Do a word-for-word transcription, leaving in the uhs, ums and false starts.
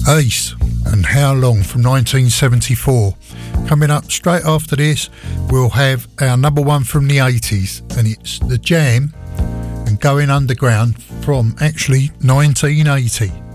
Ace and How Long from nineteen seventy-four. Coming up straight after this, we'll have our number one from the eighties, and it's The Jam and Going Underground from actually nineteen eighty.